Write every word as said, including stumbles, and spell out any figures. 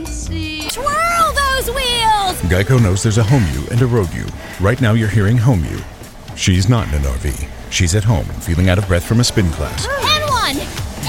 Twirl those wheels! Geico knows there's a home you and a road you. Right now you're hearing home you. She's not in an R V. She's at home, feeling out of breath from a spin class.